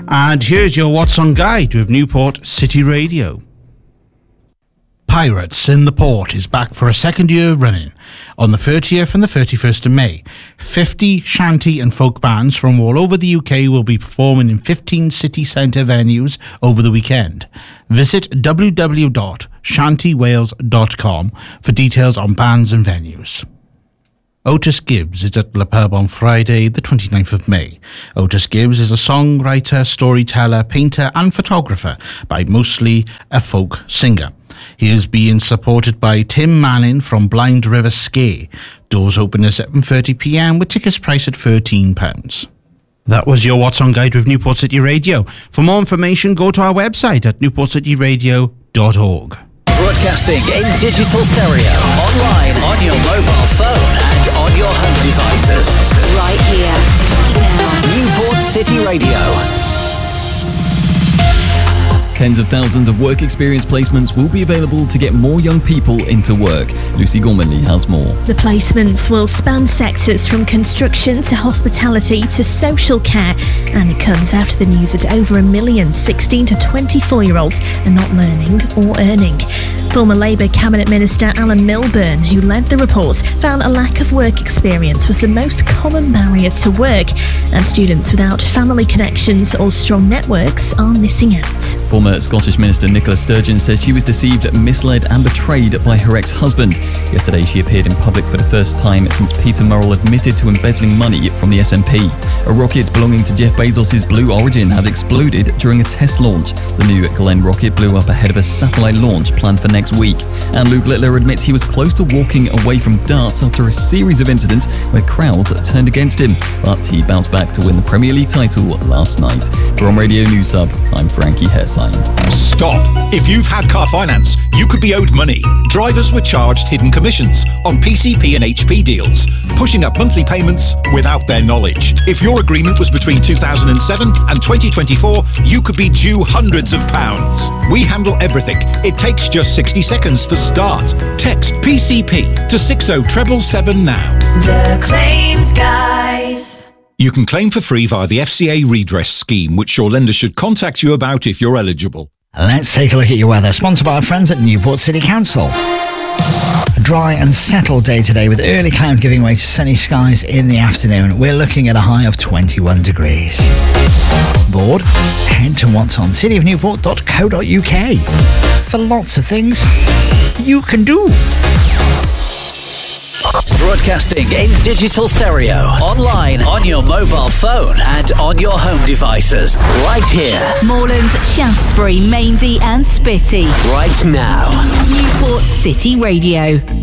And here's your What's On Guide with Newport City Radio. Pirates in the Port is back for a second year running. On the 30th and the 31st of May, 50 shanty and folk bands from all over the UK will be performing in 15 city centre venues over the weekend. Visit www.shantywales.com for details on bands and venues. Otis Gibbs is at Le Pub on Friday, the 29th of May. Otis Gibbs is a songwriter, storyteller, painter and photographer, but mostly a folk singer. He is being supported by Tim Manning from Blind River Ski. Doors open at 7:30pm with tickets priced at £13. That was your What's On Guide with Newport City Radio. For more information, go to our website at newportcityradio.org. Broadcasting in digital stereo, online, on your mobile phone and on your home devices. Right here, now. Newport City Radio. Tens of thousands of work experience placements will be available to get more young people into work. Lucy Gormanley has more. The placements will span sectors from construction to hospitality to social care, and it comes after the news that over 1 million 16 to 24-year-olds are not learning or earning. Former Labour Cabinet Minister Alan Milburn, who led the report, found a lack of work experience was the most common barrier to work, and students without family connections or strong networks are missing out. Former Scottish Minister Nicola Sturgeon says she was deceived, misled and betrayed by her ex-husband. Yesterday she appeared in public for the first time since Peter Murrell admitted to embezzling money from the SNP. A rocket belonging to Jeff Bezos' Blue Origin has exploded during a test launch. The new Glenn rocket blew up ahead of a satellite launch planned for next week. And Luke Littler admits he was close to walking away from darts after a series of incidents where crowds turned against him, but he bounced back to win the Premier League title last night. From Radio News Sub, I'm Frankie Hersine. Stop! If you've had car finance, you could be owed money. Drivers were charged hidden commissions on PCP and HP deals, pushing up monthly payments without their knowledge. If your agreement was between 2007 and 2024, you could be due hundreds of pounds. We handle everything. It takes just 60 seconds to start. Text PCP to 60777 now. The Claims Guys. You can claim for free via the FCA redress scheme, which your lender should contact you about if you're eligible. Let's take a look at your weather, sponsored by our friends at Newport City Council. A dry and settled day today with early cloud giving way to sunny skies in the afternoon. We're looking at a high of 21 degrees. Bored? Head to what'sonCityofNewport.co.uk for lots of things you can do. Broadcasting in digital stereo, online, on your mobile phone and on your home devices. Right here. Moreland, Shaftesbury, Mainsey and Spitty. Right now. Newport City Radio.